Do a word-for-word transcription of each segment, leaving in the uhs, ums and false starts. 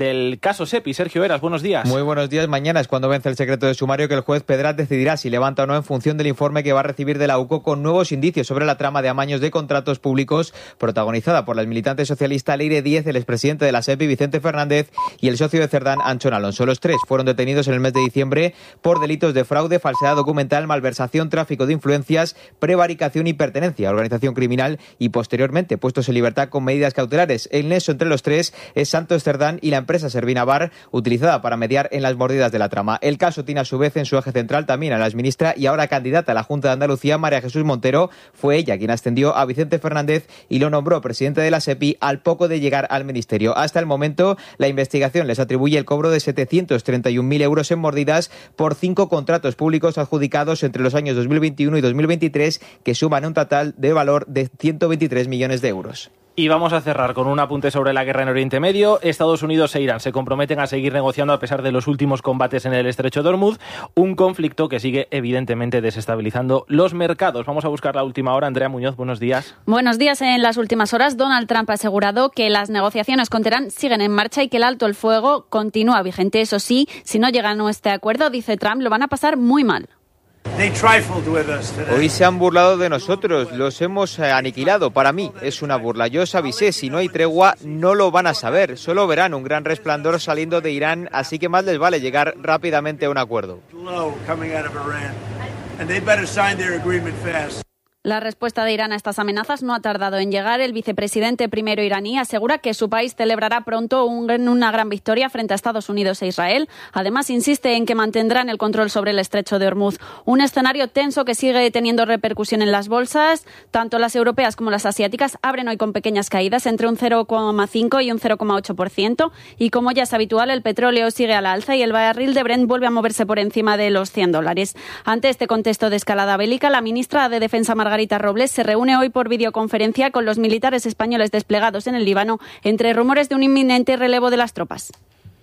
del caso SEPI. Sergio Heras, buenos días. Muy buenos días. Mañana es cuando vence el secreto de sumario que el juez Pedraz decidirá si levanta o no en función del informe que va a recibir de la U C O con nuevos indicios sobre la trama de amaños de contratos públicos protagonizada por la militante socialista Leire Díez, el expresidente de la SEPI Vicente Fernández y el socio de Cerdán Anchón Alonso. Los tres fueron detenidos en el mes de diciembre por delitos de fraude, falsedad documental, malversación, tráfico de influencias, prevaricación y pertenencia a organización criminal y posteriormente puestos en libertad con medidas cautelares. El nexo entre los tres es Santos Cerdán y la empresa Servina Bar, utilizada para mediar en las mordidas de la trama. El caso tiene a su vez en su eje central también a la exministra y ahora candidata a la Junta de Andalucía, María Jesús Montero. Fue ella quien ascendió a Vicente Fernández y lo nombró presidente de la SEPI al poco de llegar al ministerio. Hasta el momento, la investigación les atribuye el cobro de setecientos treinta y un mil euros en mordidas por cinco contratos públicos adjudicados entre los años dos mil veintiuno y dos mil veintitrés, que suman un total de valor de ciento veintitrés millones de euros. Y vamos a cerrar con un apunte sobre la guerra en Oriente Medio. Estados Unidos e Irán se comprometen a seguir negociando a pesar de los últimos combates en el estrecho de Hormuz, un conflicto que sigue evidentemente desestabilizando los mercados. Vamos a buscar la última hora. Andrea Muñoz, buenos días. Buenos días. En las últimas horas, Donald Trump ha asegurado que las negociaciones con Teherán siguen en marcha y que el alto el fuego continúa vigente. Eso sí, si no llegan a este acuerdo, dice Trump, lo van a pasar muy mal. Hoy se han burlado de nosotros, los hemos aniquilado. Para mí es una burla. Yo os avisé, si no hay tregua no lo van a saber. Solo verán un gran resplandor saliendo de Irán, así que más les vale llegar rápidamente a un acuerdo. La respuesta de Irán a estas amenazas no ha tardado en llegar. El vicepresidente primero iraní asegura que su país celebrará pronto un, una gran victoria frente a Estados Unidos e Israel. Además, insiste en que mantendrán el control sobre el estrecho de Hormuz. Un escenario tenso que sigue teniendo repercusión en las bolsas. Tanto las europeas como las asiáticas abren hoy con pequeñas caídas entre un cero coma cinco y un cero coma ocho por ciento. Y como ya es habitual, el petróleo sigue a la alza y el barril de Brent vuelve a moverse por encima de los cien dólares. Ante este contexto de escalada bélica, la ministra de Defensa, Margarita Robles, se reúne hoy por videoconferencia con los militares españoles desplegados en el Líbano, entre rumores de un inminente relevo de las tropas.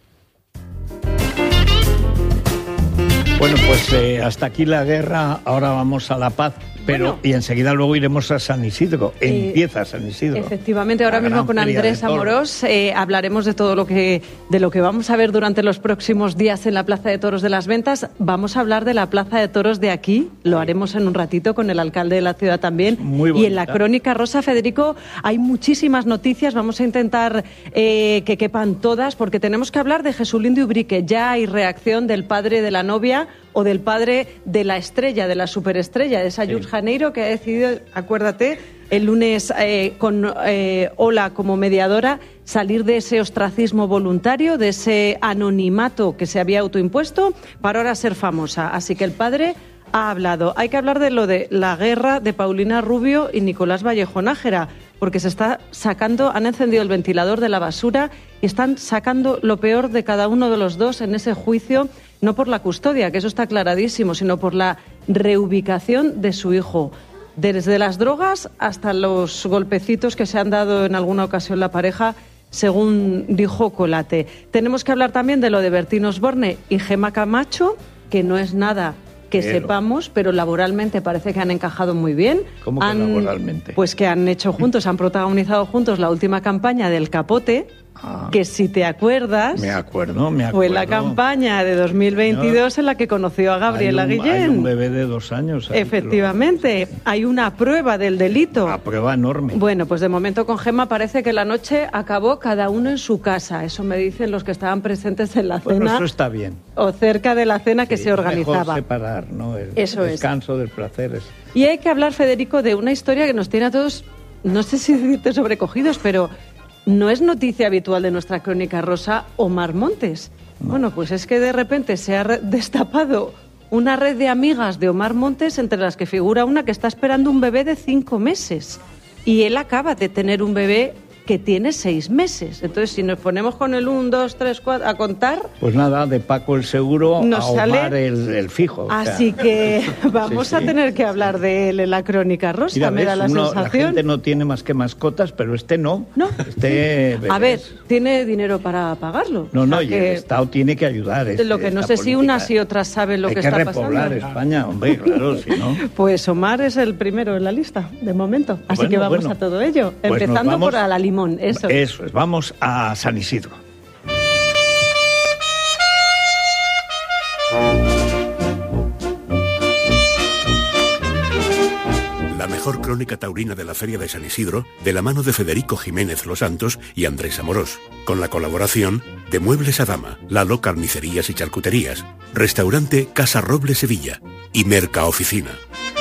Bueno, pues eh, hasta aquí la guerra, ahora vamos a la paz. Pero, bueno, y enseguida luego iremos a San Isidro. Empieza eh, San Isidro. Efectivamente, ahora mismo con Andrés Amorós eh, hablaremos de todo lo que de lo que vamos a ver durante los próximos días en la Plaza de Toros de las Ventas. Vamos a hablar de la Plaza de Toros de aquí, lo haremos en un ratito con el alcalde de la ciudad también. Muy bonita. Y en la Crónica Rosa, Federico, hay muchísimas noticias. Vamos a intentar eh, que quepan todas, porque tenemos que hablar de Jesulín de Ubrique. Ya hay reacción del padre de la novia o del padre de la estrella, de la superestrella, de Sayur sí. Janeiro, que ha decidido, acuérdate, el lunes eh, con eh, Ola como mediadora, salir de ese ostracismo voluntario, de ese anonimato que se había autoimpuesto, para ahora ser famosa. Así que el padre ha hablado. Hay que hablar de lo de la guerra de Paulina Rubio y Nicolás Vallejo Nájera, porque se está sacando, han encendido el ventilador de la basura y están sacando lo peor de cada uno de los dos en ese juicio, no por la custodia, que eso está claradísimo, sino por la reubicación de su hijo. Desde las drogas hasta los golpecitos que se han dado en alguna ocasión la pareja, según dijo Colate. Tenemos que hablar también de lo de Bertín Osborne y Gemma Camacho, que no es nada que pero. sepamos, pero laboralmente parece que han encajado muy bien. ¿Cómo que han, laboralmente? Pues que han hecho juntos, han protagonizado juntos la última campaña del Capote, ah, que si te acuerdas, me acuerdo, me acuerdo. Fue la campaña de dos mil veintidós Señor, en la que conoció a Gabriela hay un, Guillén. Hay un bebé de dos años. Efectivamente, lo... hay una prueba del delito. Una prueba enorme. Bueno, pues de momento con Gemma parece que la noche acabó cada uno en su casa. Eso me dicen los que estaban presentes en la bueno, cena. Eso está bien. O cerca de la cena que sí, se organizaba. Mejor separar, ¿no? El eso descanso es. del placer. Es... Y hay que hablar, Federico, de una historia que nos tiene a todos, no sé si decirte sobrecogidos, pero no es noticia habitual de nuestra Crónica Rosa, Omar Montes. No. Bueno, pues es que de repente se ha destapado una red de amigas de Omar Montes, entre las que figura una que está esperando un bebé de cinco meses. Y él acaba de tener un bebé que tiene seis meses. Entonces, si nos ponemos con el uno, dos, tres, cuatro a contar... Pues nada, de Paco el seguro nos a Omar sale... el, el fijo. Así o sea... que vamos sí, sí. a tener que hablar de él en la Crónica Rosa, Mira, me ves, da la uno, sensación. La gente no tiene más que mascotas, pero este no. No. Este a ver, tiene dinero para pagarlo. No, no, o sea y que... el Estado tiene que ayudar. Este, lo que no sé política. Si unas y otras saben lo Hay que, que está pasando. Hay que repoblar España, hombre, claro, si no... Pues Omar es el primero en la lista, de momento. Así bueno, que vamos bueno. a todo ello. Pues empezando vamos... por a la Limón, eso. Eso es, vamos a San Isidro. mejor crónica taurina de la Feria de San Isidro, de la mano de Federico Jiménez Los Santos y Andrés Amorós, con la colaboración de Muebles Adama, Lalo Carnicerías y Charcuterías, Restaurante Casa Roble Sevilla y Merca Oficina.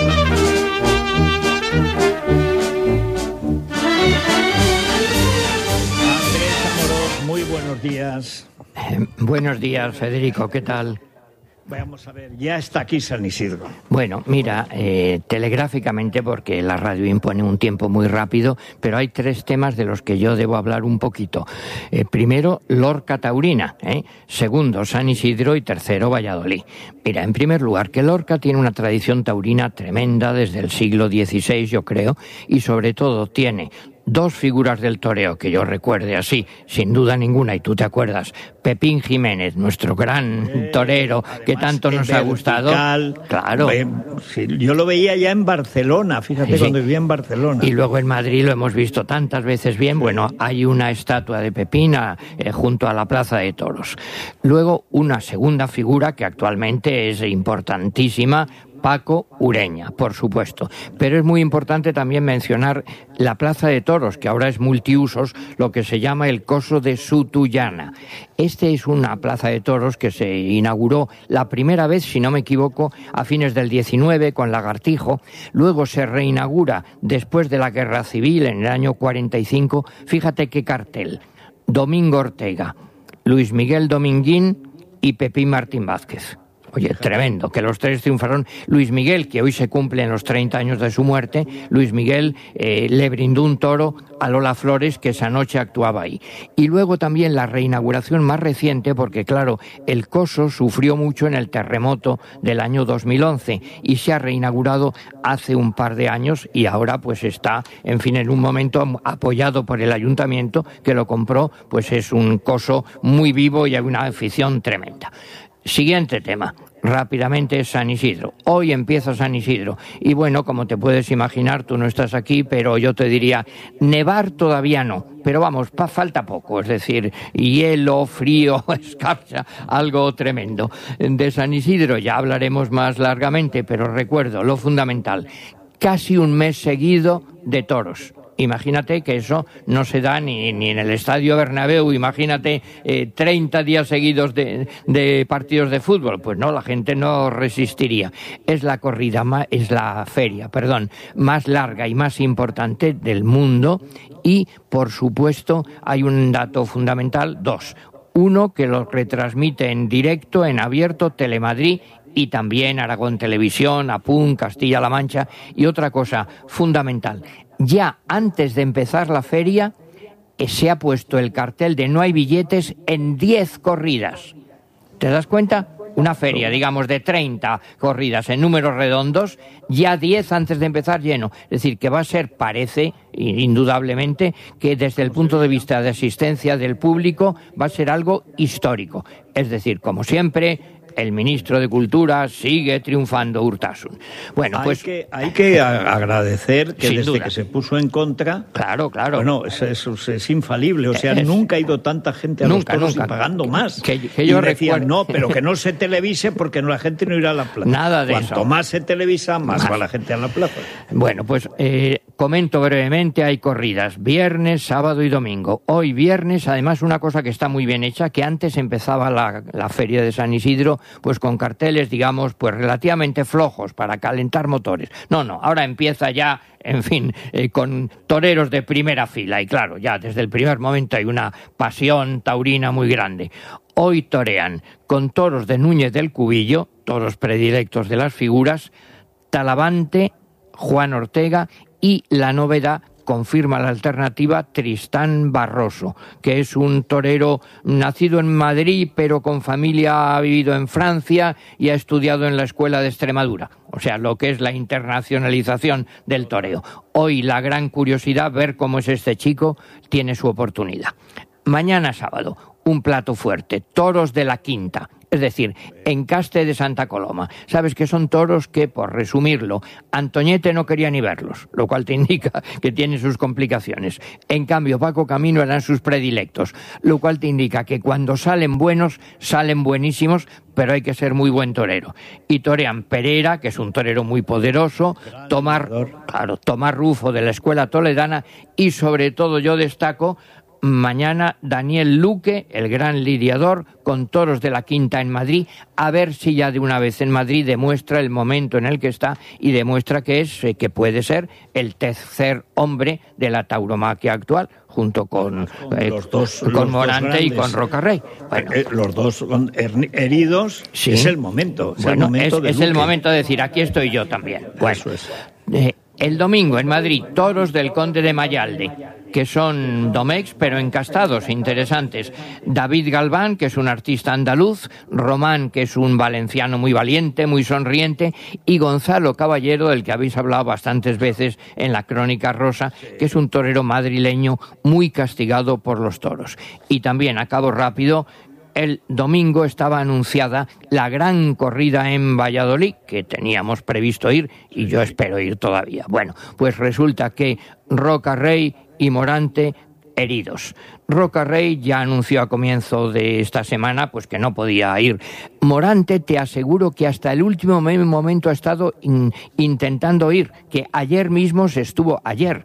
Andrés Amorós, muy buenos días. Eh, buenos días, Federico, ¿qué tal? Vamos a ver, ya está aquí San Isidro. Bueno, mira, eh, telegráficamente, porque la radio impone un tiempo muy rápido, pero hay tres temas de los que yo debo hablar un poquito. Eh, primero, Lorca Taurina, ¿eh? Segundo, San Isidro y tercero, Valladolid. Mira, en primer lugar, que Lorca tiene una tradición taurina tremenda desde el siglo dieciséis, yo creo, y sobre todo tiene dos figuras del toreo que yo recuerde así, sin duda ninguna, y tú te acuerdas, Pepín Jiménez, nuestro gran eh, torero, que tanto nos ha gustado. Claro. Eh, sí, yo lo veía ya en Barcelona, fíjate, sí, cuando vivía en Barcelona. Y luego en Madrid lo hemos visto tantas veces bien. Bueno, hay una estatua de Pepín eh, junto a la Plaza de Toros. Luego, una segunda figura que actualmente es importantísima, Paco Ureña, por supuesto. Pero es muy importante también mencionar la Plaza de Toros, que ahora es multiusos, lo que se llama el Coso de Sutullana. Este es una plaza de toros que se inauguró la primera vez, si no me equivoco, a fines del diecinueve con Lagartijo. Luego se reinaugura después de la Guerra Civil en el año cuarenta y cinco. Fíjate qué cartel. Domingo Ortega, Luis Miguel Dominguín y Pepín Martín Vázquez. Oye, tremendo, que los tres triunfaron. Luis Miguel, que hoy se cumplen los treinta años de su muerte, Luis Miguel eh, le brindó un toro a Lola Flores, que esa noche actuaba ahí. Y luego también la reinauguración más reciente, porque claro, el Coso sufrió mucho en el terremoto del año dos mil once y se ha reinaugurado hace un par de años y ahora pues está, en fin, en un momento apoyado por el ayuntamiento que lo compró, pues es un Coso muy vivo y hay una afición tremenda. Siguiente tema, rápidamente, San Isidro. Hoy empieza San Isidro y bueno, como te puedes imaginar, tú no estás aquí, pero yo te diría, nevar todavía no, pero vamos, pa, falta poco, es decir, hielo, frío, escarcha, algo tremendo. De San Isidro ya hablaremos más largamente, pero recuerdo lo fundamental, casi un mes seguido de toros. Imagínate que eso no se da ni, ni en el Estadio Bernabéu, imagínate eh, treinta días seguidos de, de partidos de fútbol, pues no, la gente no resistiría. Es la corrida, es la feria, perdón, más larga y más importante del mundo y, por supuesto, hay un dato fundamental, dos. Uno, que lo retransmite en directo, en abierto, Telemadrid, y también Aragón Televisión, Apun, Castilla-La Mancha. Y otra cosa fundamental, ya antes de empezar la feria eh, se ha puesto el cartel de no hay billetes en diez corridas. ¿Te das cuenta? Una feria, digamos, de treinta corridas en números redondos, ya diez antes de empezar lleno. Es decir, que va a ser, parece, indudablemente, que desde el punto de vista de asistencia del público va a ser algo histórico. Es decir, como siempre, el ministro de Cultura sigue triunfando, Urtasun. Bueno, pues hay que, hay que agradecer que desde duda. que se puso en contra, claro, claro, bueno, eso es, es, es infalible. O sea, es, nunca ha ido tanta gente a nunca, los toros nunca. y pagando más. Que, que yo y decían, recuerdo... no, pero que no se televise porque no, la gente no irá a la plaza. Nada de Cuanto eso. más se televisa, más, más va la gente a la plaza. Bueno, pues eh, comento brevemente, hay corridas viernes, sábado y domingo. Hoy viernes, además, una cosa que está muy bien hecha, que antes empezaba la, la feria de San Isidro, pues con carteles, digamos, pues relativamente flojos para calentar motores. No, no, ahora empieza ya, en fin, eh, con toreros de primera fila. Y claro, ya desde el primer momento hay una pasión taurina muy grande. Hoy torean con toros de Núñez del Cubillo, toros predilectos de las figuras, Talavante, Juan Ortega y la novedad, confirma la alternativa, Tristán Barroso, que es un torero nacido en Madrid, pero con familia, ha vivido en Francia y ha estudiado en la Escuela de Extremadura. O sea, lo que es la internacionalización del toreo. Hoy la gran curiosidad, ver cómo es este chico, tiene su oportunidad. Mañana sábado, un plato fuerte, toros de la Quinta, es decir, encaste de Santa Coloma. Sabes que son toros que, por resumirlo, Antoñete no quería ni verlos, lo cual te indica que tienen sus complicaciones. En cambio, Paco Camino eran sus predilectos, lo cual te indica que cuando salen buenos, salen buenísimos, pero hay que ser muy buen torero. Y torean Pereira, que es un torero muy poderoso, Tomás, claro, Tomás Rufo de la Escuela Toledana, y sobre todo yo destaco mañana Daniel Luque, el gran lidiador, con toros de la Quinta en Madrid, a ver si ya de una vez en Madrid demuestra el momento en el que está y demuestra que es, eh, que puede ser el tercer hombre de la tauromaquia actual, junto con, eh, los dos, con los Morante y con Rocarrey. Bueno, eh, los dos heridos, sí. Es el momento. Es bueno, el momento, es, de es el momento de decir, aquí estoy yo también. Bueno, eso es. Eh, el domingo en Madrid, toros del Conde de Mayalde, que son domex, pero encastados, interesantes. David Galván, que es un artista andaluz, Román, que es un valenciano muy valiente, muy sonriente, y Gonzalo Caballero, del que habéis hablado bastantes veces en la Crónica Rosa, que es un torero madrileño muy castigado por los toros. Y también, a cabo rápido, el domingo estaba anunciada la gran corrida en Valladolid, que teníamos previsto ir, y yo espero ir todavía. Bueno, pues resulta que Rocarrey y Morante heridos. Rocarrey ya anunció a comienzo de esta semana pues que no podía ir. Morante, te aseguro que hasta el último momento ha estado in, intentando ir, que ayer mismo se estuvo, ayer,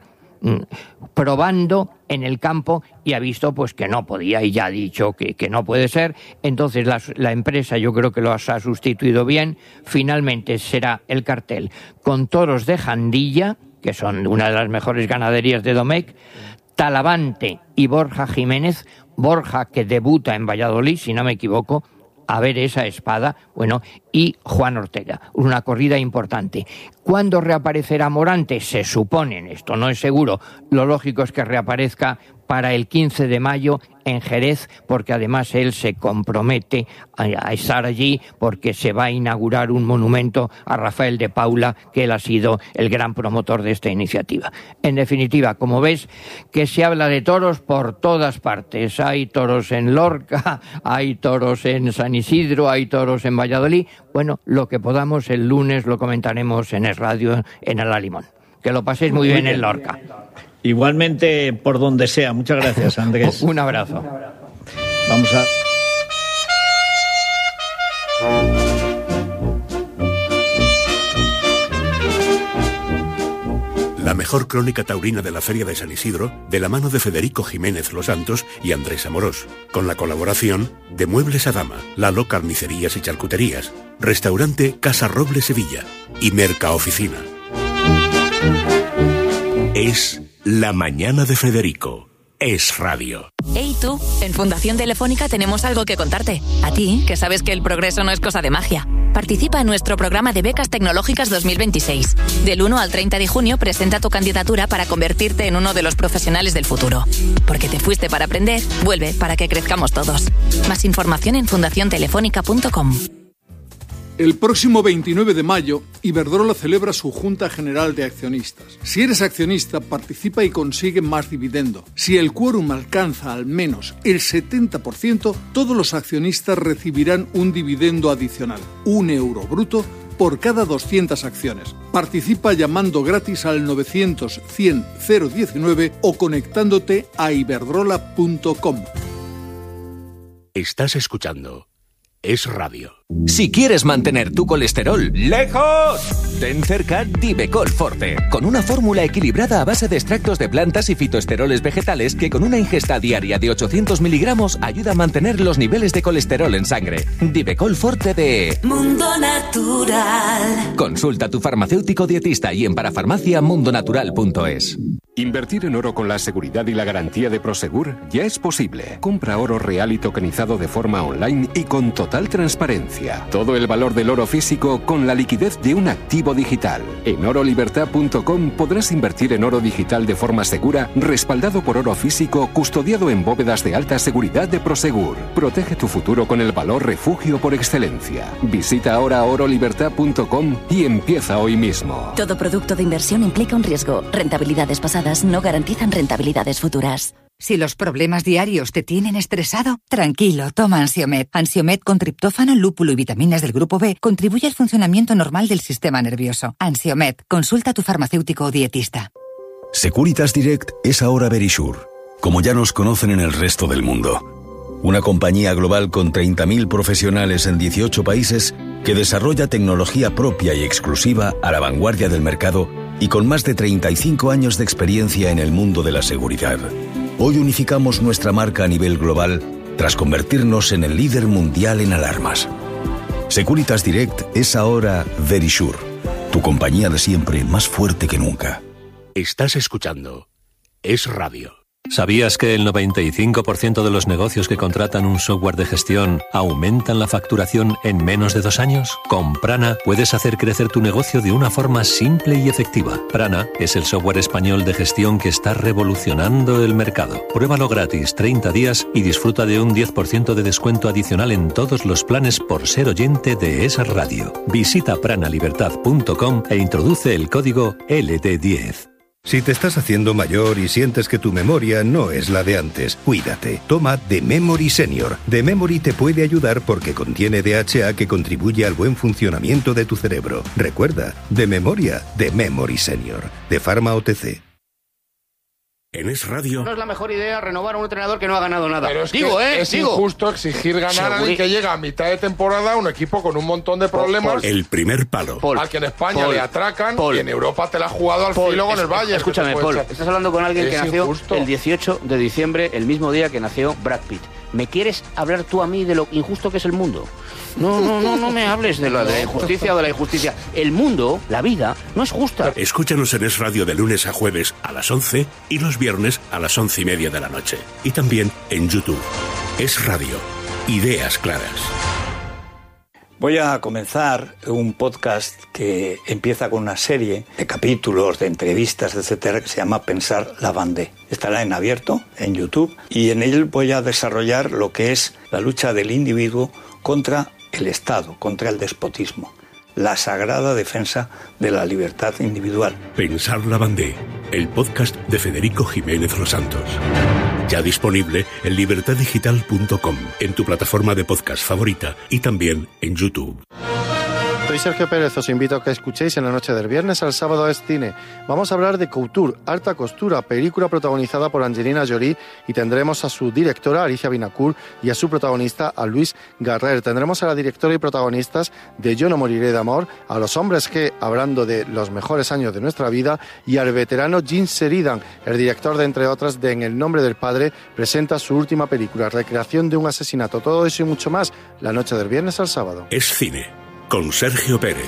probando en el campo y ha visto pues que no podía y ya ha dicho que, que no puede ser. Entonces la, la empresa yo creo que los ha sustituido bien. Finalmente será el cartel con toros de Jandilla, que son una de las mejores ganaderías de Domecq, Talavante y Borja Jiménez. Borja, que debuta en Valladolid, si no me equivoco, a ver esa espada, bueno, y Juan Ortega, una corrida importante. ¿Cuándo reaparecerá Morante? Se supone, esto no es seguro, lo lógico es que reaparezca para el quince de mayo en Jerez, porque además él se compromete a, a estar allí porque se va a inaugurar un monumento a Rafael de Paula, que él ha sido el gran promotor de esta iniciativa. En definitiva, como ves, que se habla de toros por todas partes. Hay toros en Lorca, hay toros en San Isidro, hay toros en Valladolid. Bueno, lo que podamos el lunes lo comentaremos en Es Radio, en El Alimón. Que lo paséis muy bien en Lorca. Igualmente, por donde sea. Muchas gracias, Andrés. Un abrazo. Vamos a... La mejor crónica taurina de la Feria de San Isidro, de la mano de Federico Jiménez Los Santos y Andrés Amorós, con la colaboración de Muebles Adama, Lalo Carnicerías y Charcuterías, Restaurante Casa Roble Sevilla y Merca Oficina. Es La Mañana de Federico. Es Radio. Hey tú, en Fundación Telefónica tenemos algo que contarte. A ti, que sabes que el progreso no es cosa de magia. Participa en nuestro programa de becas tecnológicas dos mil veintiséis. Del uno al treinta de junio presenta tu candidatura para convertirte en uno de los profesionales del futuro. Porque te fuiste para aprender, vuelve para que crezcamos todos. Más información en fundación telefónica punto com. El próximo veintinueve de mayo, Iberdrola celebra su Junta General de Accionistas. Si eres accionista, participa y consigue más dividendo. Si el quórum alcanza al menos el setenta por ciento, todos los accionistas recibirán un dividendo adicional, un euro bruto, por cada doscientas acciones. Participa llamando gratis al novecientos cien cero diecinueve o conectándote a iberdrola punto com. Estás escuchando Es Radio. Si quieres mantener tu colesterol lejos, ten cerca Divecol Forte, con una fórmula equilibrada a base de extractos de plantas y fitoesteroles vegetales que con una ingesta diaria de ochocientos miligramos ayuda a mantener los niveles de colesterol en sangre. Divecol Forte de Mundo Natural. Consulta a tu farmacéutico dietista y en parafarmacia mundonatural punto es. Invertir en oro con la seguridad y la garantía de Prosegur ya es posible. Compra oro real y tokenizado de forma online y con total transparencia. Todo el valor del oro físico con la liquidez de un activo digital. En oro libertad punto com podrás invertir en oro digital de forma segura, respaldado por oro físico, custodiado en bóvedas de alta seguridad de Prosegur. Protege tu futuro con el valor refugio por excelencia. Visita ahora oro libertad punto com y empieza hoy mismo. Todo producto de inversión implica un riesgo. Rentabilidades pasadas no garantizan rentabilidades futuras. Si los problemas diarios te tienen estresado, tranquilo, toma Ansiomed. Ansiomed con triptófano, lúpulo y vitaminas del grupo B contribuye al funcionamiento normal del sistema nervioso. Ansiomed, consulta a tu farmacéutico o dietista. Securitas Direct es ahora Verisure, como ya nos conocen en el resto del mundo. Una compañía global con treinta mil profesionales en dieciocho países que desarrolla tecnología propia y exclusiva a la vanguardia del mercado y con más de treinta y cinco años de experiencia en el mundo de la seguridad. Hoy unificamos nuestra marca a nivel global tras convertirnos en el líder mundial en alarmas. Securitas Direct es ahora Verisure, tu compañía de siempre más fuerte que nunca. Estás escuchando Es Radio. ¿Sabías que el noventa y cinco por ciento de los negocios que contratan un software de gestión aumentan la facturación en menos de dos años? Con Prana puedes hacer crecer tu negocio de una forma simple y efectiva. Prana es el software español de gestión que está revolucionando el mercado. Pruébalo gratis treinta días y disfruta de un diez por ciento de descuento adicional en todos los planes por ser oyente de Es Radio. Visita pranalibertad punto com e introduce el código L D diez. Si te estás haciendo mayor y sientes que tu memoria no es la de antes, cuídate. Toma The Memory Senior. The Memory te puede ayudar porque contiene D H A que contribuye al buen funcionamiento de tu cerebro. Recuerda, de memoria, The Memory Senior. De Pharma O T C. En Es Radio. No es la mejor idea renovar a un entrenador que no ha ganado nada. Pero es digo, que ¿eh? es digo. injusto exigir ganar a alguien que llega a mitad de temporada a un equipo con un montón de problemas. El primer palo. Paul, al que en España Paul, le atracan Paul, y en Europa te la ha jugado al Paul, filo con es, el Valle. Escúchame, Paul, estás hablando con alguien que nació injusto. el dieciocho de diciembre, el mismo día que nació Brad Pitt. ¿Me quieres hablar tú a mí de lo injusto que es el mundo? No, no, no, no me hables de la, de la injusticia o de la injusticia. El mundo, la vida, no es justa. Escúchanos en Es Radio de lunes a jueves a las once y los viernes a las once y media de la noche. Y también en YouTube. Es Radio. Ideas claras. Voy a comenzar un podcast que empieza con una serie de capítulos, de entrevistas, etcétera, que se llama Pensar la Vendée. Estará en abierto, en YouTube, y en él voy a desarrollar lo que es la lucha del individuo contra el Estado, contra el despotismo, la sagrada defensa de la libertad individual. Pensar la Vendée, el podcast de Federico Jiménez Los Santos. Ya disponible en libertad digital punto com, en tu plataforma de podcast favorita y también en YouTube. Soy Sergio Pérez, os invito a que escuchéis en la noche del viernes al sábado es cine. Vamos a hablar de Couture, Alta Costura, película protagonizada por Angelina Jolie, y tendremos a su directora, Alicia Vinacourt, y a su protagonista, a Luis Garrer. Tendremos a la directora y protagonistas de Yo no moriré de amor, a los hombres que, hablando de los mejores años de nuestra vida, y al veterano Gene Sheridan, el director de, entre otras, de En el nombre del padre, presenta su última película, recreación de un asesinato. Todo eso y mucho más, la noche del viernes al sábado. Es cine. Con Sergio Pérez.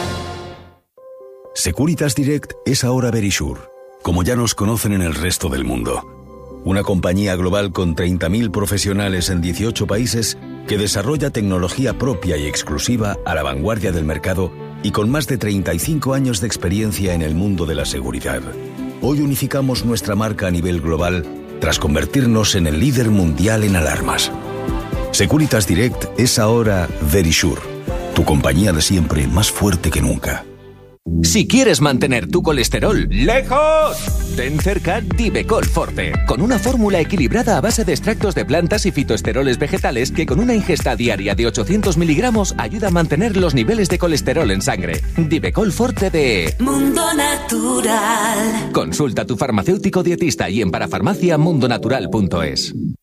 Securitas Direct es ahora Verisure, como ya nos conocen en el resto del mundo. Una compañía global con treinta mil profesionales en dieciocho países que desarrolla tecnología propia y exclusiva a la vanguardia del mercado y con más de treinta y cinco años de experiencia en el mundo de la seguridad. Hoy unificamos nuestra marca a nivel global tras convertirnos en el líder mundial en alarmas. Securitas Direct es ahora Verisure, tu compañía de siempre más fuerte que nunca. Si quieres mantener tu colesterol lejos, ten cerca Divecol Forte, con una fórmula equilibrada a base de extractos de plantas y fitoesteroles vegetales que con una ingesta diaria de ochocientos miligramos ayuda a mantener los niveles de colesterol en sangre. Divecol Forte de Mundo Natural. Consulta a tu farmacéutico dietista y en parafarmacia mundonatural punto es.